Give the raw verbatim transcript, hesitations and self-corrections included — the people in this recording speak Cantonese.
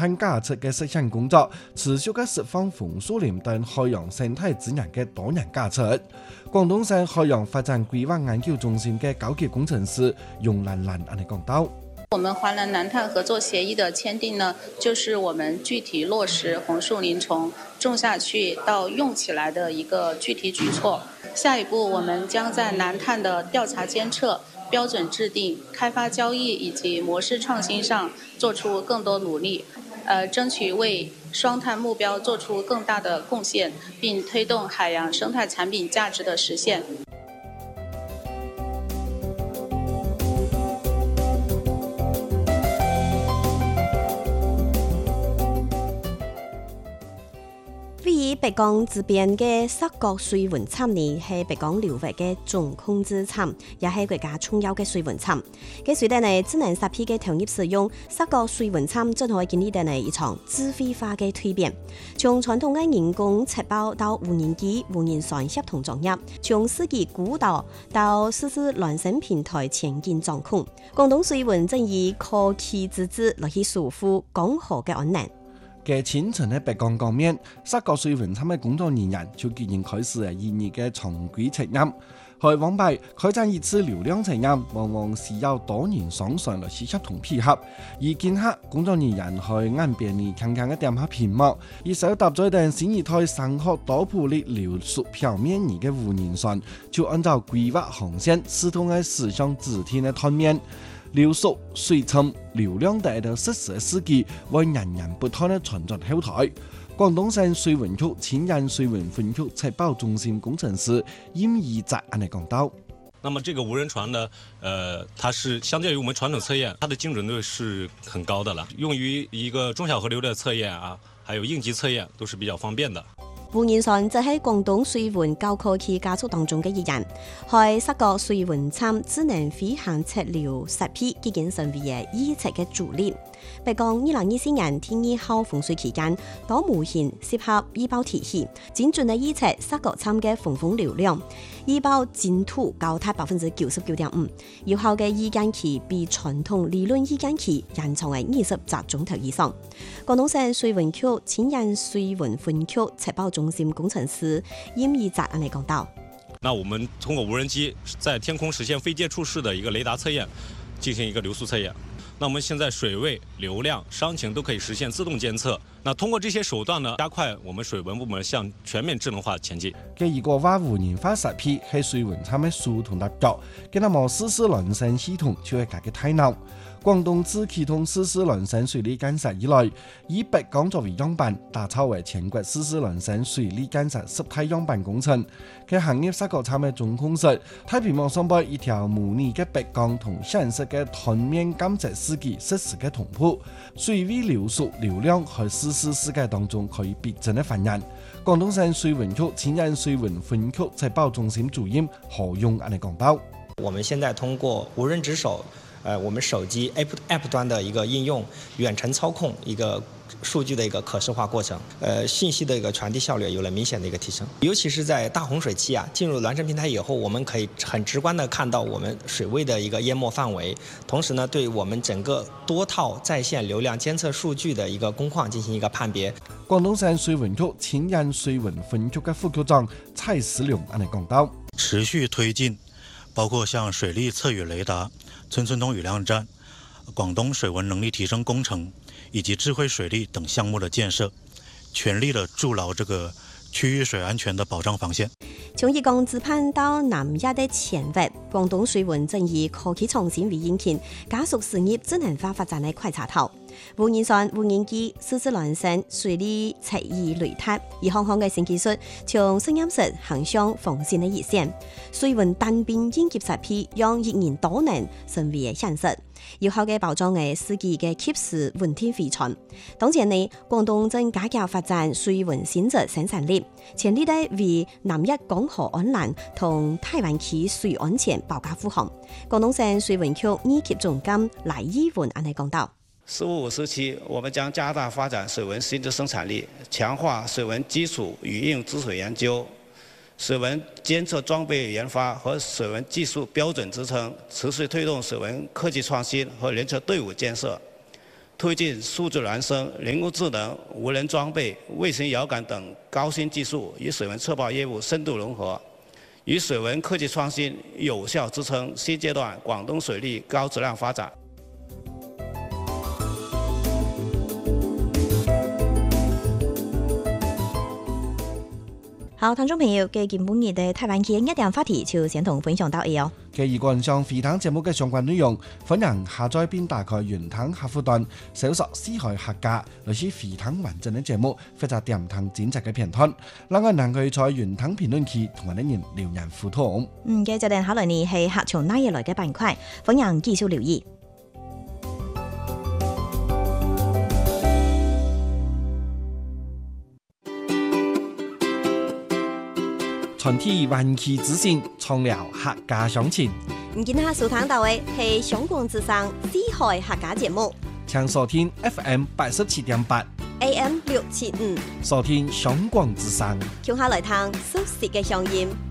碳加速嘅实现工作，持续嘅释放红树林等海洋生态资源嘅多年加速。廣東省海洋發展規劃研究中心嘅高級工程師容蘭蘭安尼講到。 我們華南南碳合作協議的簽訂呢，就是我們具體落實紅樹林從種下去到用起來的一個具體舉措。下一步，我們將在南碳的調查監測、標準制定、開發交易以及模式創新上做出更多努力，呃，爭取為雙碳目標做出更大的貢獻，並推動海洋生態產品價值的實現。 位於北江這邊嘅沙角水文廠呢，係北江流域嘅總控制廠，也係國家重要嘅水文廠。嘅水電呢，智能設備嘅投入使用，沙角水文廠正可以經歷到呢一場智慧化嘅蛻變。從傳統嘅人工測報到無人機、無人船協同作業，從司機鼓導到實時亂升平台前進掌控。廣東水文正以科技資質來去守護江河嘅安寧。 嘅清晨喺北江江面，沙角水文廠嘅工作人員就決定開始係現役嘅常規測驗。喺往擺開展一次流量測驗，往往需要多人上船來去協同配合。而見客工作人員喺岸邊呢強強嘅點下屏幕，而手搭載定新一台三殼多普力流速表面儀嘅無人船，就按照規劃航線，試圖喺駛向指天嘅灘面。流速、水深、流量等嘅實時嘅司機為人人不斷嘅傳進後台。廣東省水文局前任水文分局測報中心工程師嚴義澤安尼講到。 那麼這個無人船呢，呃，它是相對於我們傳統測驗，它的精準度是很高的了，用於一個中小河流的測驗啊，還有應急測驗都是比較方便的。 無人船就喺廣東水文高科技加速當中嘅一員，喺沙角水文廠智能飛行測流設備已經成為嘅預測嘅主力。北江二零二四年天氣好風水期間，多模型適合預報體系，精準嘅預測沙角廠嘅風風流量，預報精度高達百分之九十九點五，有效嘅預見期比傳統理論預見期延長喺二十集鐘頭以上。廣東省水文局前任水文分局測報中心工程師嚴義澤安尼講到。 那我們通過無人機在天空實現非接觸式的一個雷達測驗，進行一個流速測驗。那我們現在水位、流量、傷情都可以實現自動監測。那通過這些手段呢，加快我們水文部門向全面智能化前進。 嘅一個話無人化設備係水文廠嘅疏通搭腳，嘅那麼實時亂升系統就係佢嘅大腦。廣東自啟動實時亂升水利監察以來，以北江作為樣板，打造為全國實時亂升水利監察十大樣板工程。嘅行業沙角廠嘅總控室，太平網上擺一條模擬嘅北江同現實嘅灘面監測司機實時嘅同步，水位流速、流量喺實時世界當中可以逼真嘅反映。廣東省水文局前任水文分局測報中心主任何勇安尼講到。 我們現在通過無人值守。呃，我們手機 App App 端的一個應用，遠程操控一個數據的一個可視化過程，呃，信息的一個傳遞效率有了明顯的一個提升。尤其是在大洪水期啊，進入孿生平台以後，我們可以很直觀的看到我們水位的一個淹沒範圍，同時呢，對我們整個多套在線流量監測數據的一個工況進行一個判別。 廣東省水文局前任水文分局嘅副局長蔡思良安尼講到， 持續推進，包括像水利測雨雷達、村村通雨量站、廣東水文能力提升工程以及智慧水利等項目的建設，全力的築牢這個區域水安全的保障防線。 從一江之畔到南亞的前域，廣東水文正以科技創新為引擎，加速事業智能化發展的快車頭。無人船、無人機、實時亂升、水利測雨雷達，一項項嘅新技術，從實驗室行向防線的一線。水文單邊應急設備，讓一人多能成為現實。有效嘅保障嘅司機嘅及時穩定飛船。當前呢，廣東正加強發展水文先進生產力，全力地為南一江河安南同大灣區水安全保駕護航。廣東省水文局二級總監賴依文安尼講道。 十五五時期，我們將加大發展水文新質生產力，強化水文基礎與應支水研究、水文監測裝備研發和水文技術標準支撐，持續推動水文科技創新和人車隊伍建設。 推进数字孪生、人工智能、无人装备、卫星遥感等高新技术与水文测报业务深度融合，与水文科技创新有效支撑新阶段广东水利高质量发展。 好，聽眾朋友嘅今半日嘅台灣區一點話題就先同分享到呢哦。 嘅如果上飛騰節目嘅相關內容，歡迎下載並打開雲騰客戶端，搜索四海客家，類似飛騰完整嘅節目，或者點騰剪輯嘅片段。另外，能夠在雲騰評論區同我哋人留言互動。 嗯，嘅就定考慮你係客從哪嘢來嘅板塊，歡迎繼續留意。 傳遞灣區資訊，創造客家鄉情。 唔見下收聽到嘅係香港之聲四海客家節目， 請收聽 F M 八十七點八 A M 六七五， 收聽香港之聲。 叫下來聽舒適嘅鄉音。